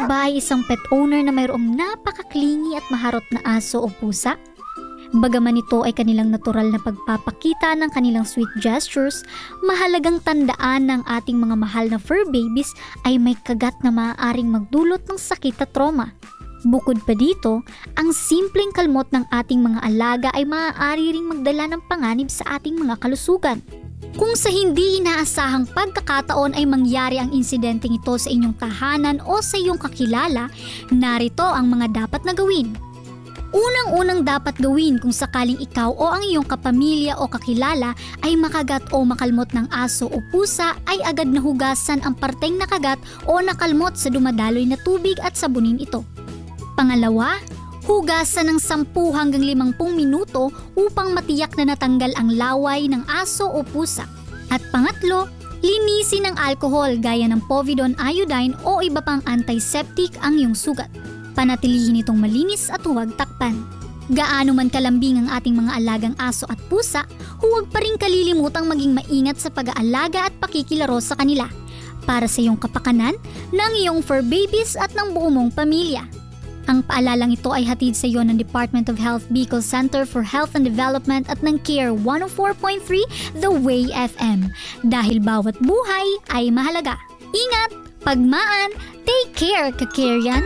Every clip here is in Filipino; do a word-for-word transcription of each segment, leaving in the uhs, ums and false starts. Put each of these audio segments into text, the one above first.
ba ay isang pet owner na mayroong napakaklingi at maharot na aso o pusa? Bagaman ito ay kanilang natural na pagpapakita ng kanilang sweet gestures, mahalagang tandaan ng ating mga mahal na fur babies ay may kagat na maaaring magdulot ng sakit at trauma. Bukod pa dito, ang simpleng kalmot ng ating mga alaga ay maaari ring magdala ng panganib sa ating mga kalusugan. Kung sa hindi inaasahang pagkakataon ay mangyari ang insidenteng ito sa inyong tahanan o sa iyong kakilala, narito ang mga dapat na gawin. Unang-unang dapat gawin kung sakaling ikaw o ang iyong kapamilya o kakilala ay makagat o makalmot ng aso o pusa ay agad na hugasan ang parteng nakagat o nakalmot sa dumadaloy na tubig at sabunin ito. Pangalawa, hugasan ng sampu hanggang limangpung minuto upang matiyak na natanggal ang laway ng aso o pusa. At pangatlo, linisin ng alcohol gaya ng povidone iodine o iba pang antiseptic ang iyong sugat. Panatilihin itong malinis at huwag takpan. Gaano man kalambing ang ating mga alagang aso at pusa, huwag pa rin kalilimutang maging maingat sa pag-aalaga at pakikilaro sa kanila para sa iyong kapakanan, ng iyong fur babies at ng buong mong pamilya. Ang paalalang ito ay hatid sa iyo ng Department of Health Bicol Center for Health and Development at ng Care one oh four point three The Way F M. Dahil bawat buhay ay mahalaga. Ingat! Pagmaan! Take care, Kakerian!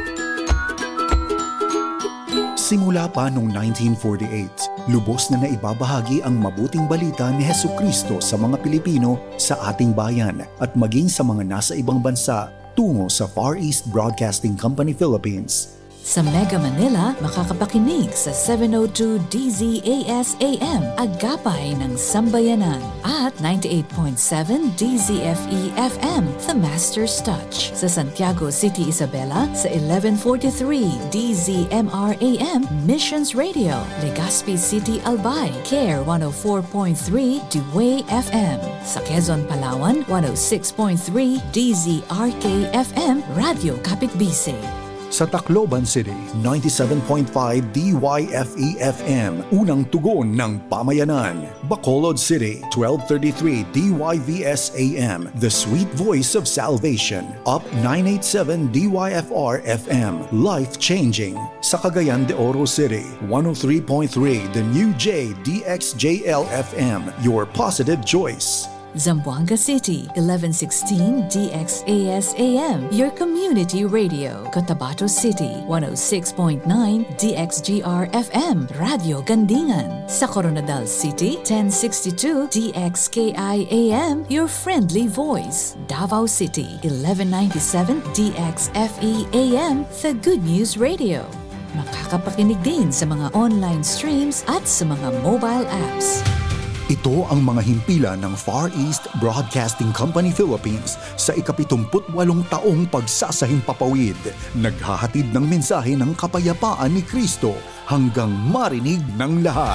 Simula pa noong nineteen forty-eight, lubos na naibabahagi ang mabuting balita ni Hesukristo sa mga Pilipino sa ating bayan at maging sa mga nasa ibang bansa tungo sa Far East Broadcasting Company Philippines. Sa Mega Manila, makakapakinig sa seven oh two D Z A S A M, Agapay ng Sambayanan, at ninety-eight point seven D Z F E F M, The Master's Touch. Sa Santiago City, Isabela, sa eleven forty-three D Z M R A M, Missions Radio. Legazpi City, Albay, Care one oh four point three The Way F M. Sa Quezon, Palawan, one oh six point three D Z R K F M, Radio Kapitbisay. Sa Tacloban City, ninety-seven point five D Y F E F M, unang tugon ng pamayanan. Bacolod City, twelve thirty-three D Y V S A M, the sweet voice of salvation. Up nine eighty-seven D Y F R F M, life-changing. Sa Cagayan de Oro City, one oh three point three The New J D X J L F M, your positive choice. Zamboanga City, eleven sixteen D X A S A M, your community radio. Cotabato City, one oh six point nine D X G R F M, Radio Gandingan. Sa Coronadal City, ten sixty-two D X K I A M, your friendly voice. Davao City, eleven ninety-seven D X F E A M, the Good News Radio. Makakapakinig din sa mga online streams at sa mga mobile apps. Ito ang mga himpilan ng Far East Broadcasting Company Philippines sa ikapitumputwalong taong pagsasahimpapawid. Naghahatid ng mensahe ng kapayapaan ni Kristo hanggang marinig ng lahat.